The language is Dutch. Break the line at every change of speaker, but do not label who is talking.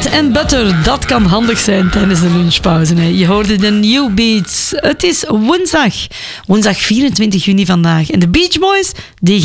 Bread and butter, dat kan handig zijn tijdens de lunchpauze. Hè. Je hoorde de New Beats. Het is woensdag 24 juni vandaag. En de Beach Boys, die